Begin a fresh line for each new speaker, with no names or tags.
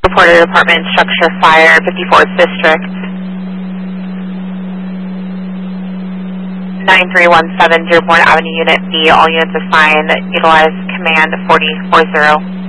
Reported apartment structure fire, 54th District. 9317 Dearborn Avenue, Unit B. All units assigned. Utilize command 4040.